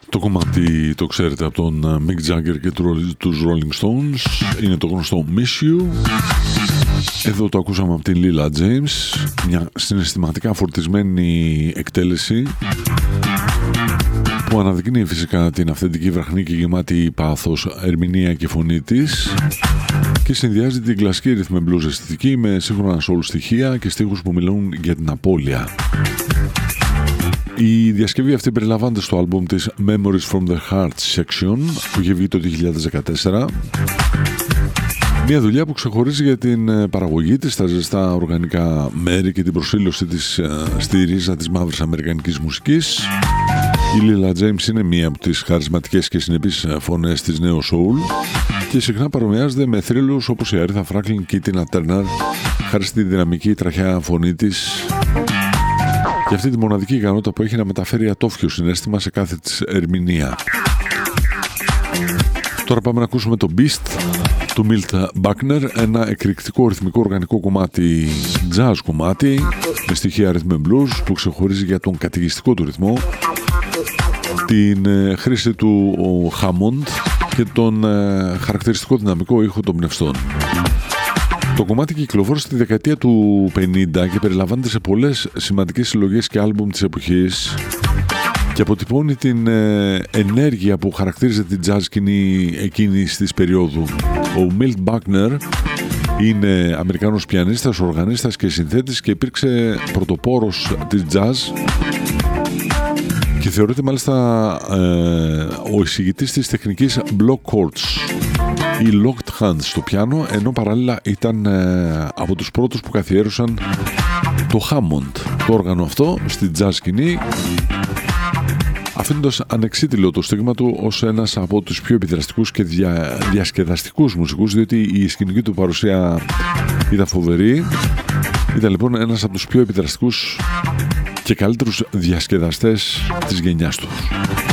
Το κομμάτι το ξέρετε από τον Mick Jagger και τους Rolling Stones. Είναι το γνωστό Miss You. Εδώ το ακούσαμε από την Lila James. Μια συναισθηματικά φορτισμένη εκτέλεση που αναδεικνύει φυσικά την αυθεντική βραχνή και γεμάτη πάθος ερμηνεία και φωνή της και συνδυάζει την κλασική ρυθμ blues αισθητική με σύγχρονα soul στοιχεία και στίχους που μιλούν για την απώλεια. Η διασκευή αυτή περιλαμβάνεται στο άλμπουμ της Memories from the Heart Section που είχε βγει το 2014. Μια δουλειά που ξεχωρίζει για την παραγωγή της στα ζεστά οργανικά μέρη και την προσήλωσή της στη ρίζα της μαύρης αμερικανικής μουσικής. Η Lila James είναι μία από τις χαρισματικές και συνεπείς φωνές της νέου soul και συχνά παρομοιάζεται με θρύλους όπως η Aretha Franklin και η Tina Turner χάρη στη δυναμική τραχιά φωνή της και αυτή τη μοναδική ικανότητα που έχει να μεταφέρει ατόφιο συναίσθημα σε κάθε της ερμηνεία. Τώρα πάμε να ακούσουμε το Beast του Milt Buckner, ένα εκρηκτικό ρυθμικό οργανικό κομμάτι, jazz κομμάτι με στοιχεία rhythm and blues που ξεχωρίζει για τον κατηγιστικό του ρυθμό, την χρήση του Hammond και τον χαρακτηριστικό δυναμικό ήχο των πνευστών. Το κομμάτι κυκλοφόρησε στη δεκαετία του 50 και περιλαμβάνεται σε πολλές σημαντικές συλλογές και άλμπουμ της εποχής και αποτυπώνει την ενέργεια που χαρακτήριζε την jazz σκηνή εκείνης της περίοδου. Ο Milt Buckner είναι Αμερικάνος πιανίστας, οργανίστας και συνθέτης και υπήρξε πρωτοπόρος της jazz και θεωρείται μάλιστα ο εισηγητής της τεχνικής block chords ή locked hands στο πιάνο, ενώ παράλληλα ήταν από τους πρώτους που καθιέρωσαν το Hammond, το όργανο αυτό στη jazz σκηνή, αφήνοντας ανεξίτηλο το στίγμα του ως ένας από τους πιο επιδραστικούς και διασκεδαστικούς μουσικούς, διότι η σκηνική του παρουσία ήταν φοβερή. Ήταν λοιπόν ένας από τους πιο επιδραστικούς και καλύτερους διασκεδαστές της γενιάς του.